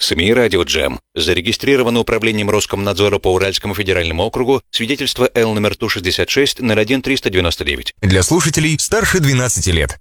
СМИ «Радио Джем». Зарегистрировано управлением Роскомнадзора по Уральскому федеральному округу свидетельство Л номер Ту-66 01-399. Для слушателей старше 12 лет.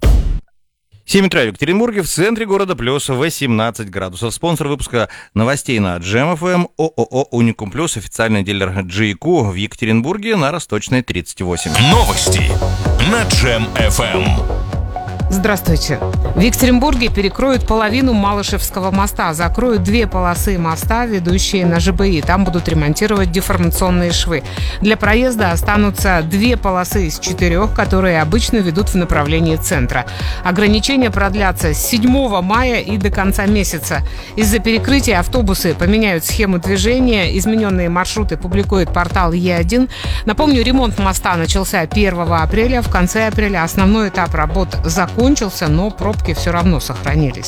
7 утра в Екатеринбурге, в центре города плюс 18 градусов. Спонсор выпуска новостей на Джем ФМ ООО «Уникум Плюс», официальный дилер GQ в Екатеринбурге на Росточной 38. Новости на Джем ФМ. Здравствуйте. В Екатеринбурге перекроют половину Малышевского моста, закроют 2 полосы моста, ведущие на ЖБИ. Там будут ремонтировать деформационные швы. Для проезда останутся 2 полосы из 4, которые обычно ведут в направлении центра. Ограничения продлятся с 7 мая и до конца месяца. Из-за перекрытия автобусы поменяют схему движения, измененные маршруты публикует портал Е1. Напомню, ремонт моста начался 1 апреля. В конце апреля основной этап работ закончился, но пробки все равно сохранились.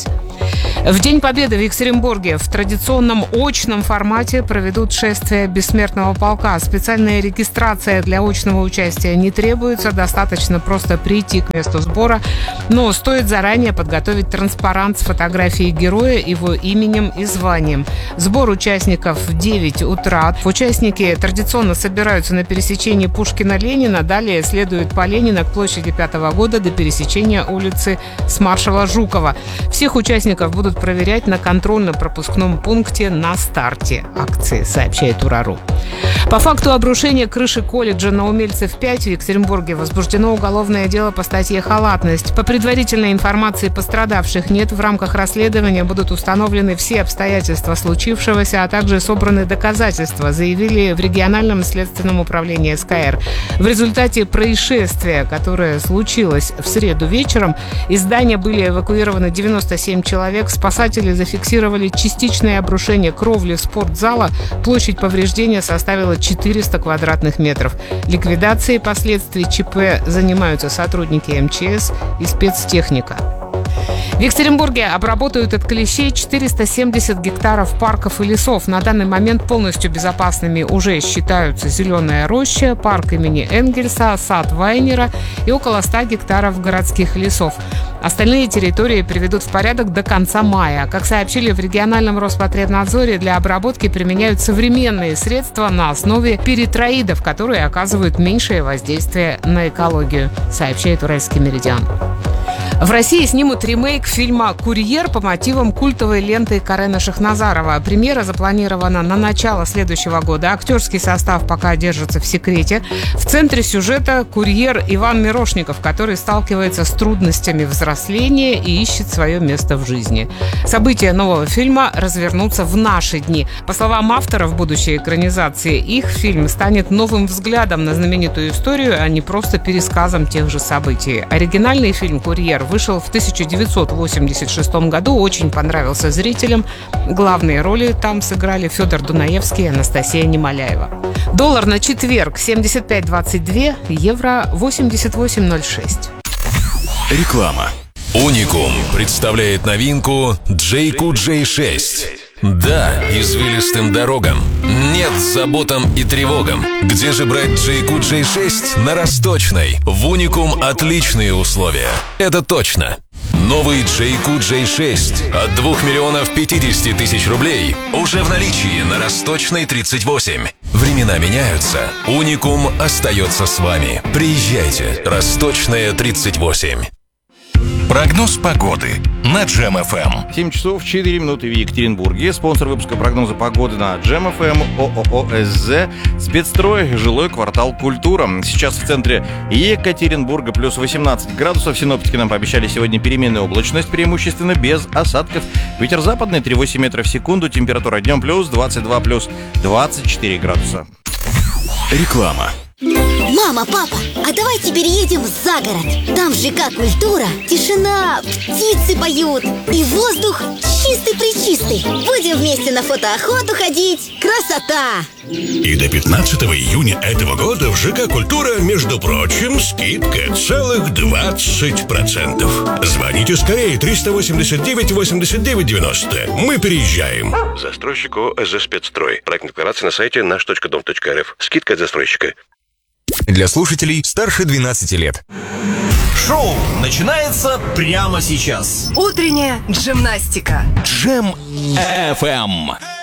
В День Победы в Екатеринбурге в традиционном очном формате проведут шествие Бессмертного полка. Специальная регистрация для очного участия не требуется, достаточно просто прийти к месту сбора, но стоит заранее подготовить транспарант с фотографией героя, его именем и званием. Сбор участников в 9 утра. Участники традиционно собираются на пересечении Пушкина-Ленина, далее следуют по Ленина к площади 5-го года до пересечения улицы с маршала Жукова. Всех участников будут проверять на контрольно-пропускном пункте на старте акции, сообщает УРАРУ. По факту обрушения крыши колледжа на Умельцев 5 в Екатеринбурге возбуждено уголовное дело по статье «Халатность». По предварительной информации пострадавших нет. В рамках расследования будут установлены все обстоятельства случившегося, а также собраны доказательства, заявили в региональном следственном управлении СКР. В результате происшествия, которое случилось в среду вечером, из здания были эвакуированы 97 человек. Спасатели зафиксировали частичное обрушение кровли спортзала. Площадь повреждения составила 400 квадратных метров. Ликвидацией последствий ЧП занимаются сотрудники МЧС и спецтехника. В Екатеринбурге обработают от клещей 470 гектаров парков и лесов. На данный момент полностью безопасными уже считаются Зеленая роща, парк имени Энгельса, сад Вайнера и около 100 гектаров городских лесов. Остальные территории приведут в порядок до конца мая. Как сообщили в региональном Роспотребнадзоре, для обработки применяют современные средства на основе перитроидов, которые оказывают меньшее воздействие на экологию, сообщает Уральский Меридиан. В России снимут ремейк фильма «Курьер» по мотивам культовой ленты Карена Шахназарова. Премьера запланирована на начало следующего года. Актерский состав пока держится в секрете. В центре сюжета курьер Иван Мирошников, который сталкивается с трудностями взросления и ищет свое место в жизни. События нового фильма развернутся в наши дни. По словам авторов будущей экранизации, их фильм станет новым взглядом на знаменитую историю, а не просто пересказом тех же событий. Оригинальный фильм «Курьер» вышел в 1986 году, очень понравился зрителям. Главные роли там сыграли Федор Дунаевский и Анастасия Немоляева. Доллар на четверг 75.22, евро 88.06. Реклама. Уникум представляет новинку Джейку J6. Да, извилистым дорогам. Нет заботам и тревогам. Где же брать Джейку J6? На Росточной. В Уникум отличные условия. Это точно. Новый Джейку J6 от 2 миллионов 50 тысяч рублей уже в наличии на Росточной 38. Времена меняются. Уникум остается с вами. Приезжайте. Росточная 38. Прогноз погоды на Джем ФМ. 7 часов 4 минуты в Екатеринбурге. Спонсор выпуска прогноза погоды на Джем ФМ ООО СЗ «Спецстрой», жилой квартал «Культура». Сейчас в центре Екатеринбурга плюс 18 градусов. Синоптики нам пообещали сегодня переменную облачность, преимущественно без осадков. Ветер западный 3,8 метров в секунду. Температура днем плюс 22, плюс 24 градуса. Реклама. Мама, папа, а давайте переедем за город. Там в ЖК «Культура» тишина, птицы поют и воздух чистый-пречистый. Будем вместе на фотоохоту ходить. Красота! И до 15 июня этого года в ЖК «Культура», между прочим, скидка целых 20%. Звоните скорее 389 89 90. Мы переезжаем. Застройщику СЗ «Спецстрой». Проектная декларация на сайте наш.дом.рф. Скидка от застройщика. Для слушателей старше 12 лет. Шоу начинается прямо сейчас. Утренняя гимнастика. Джем FM.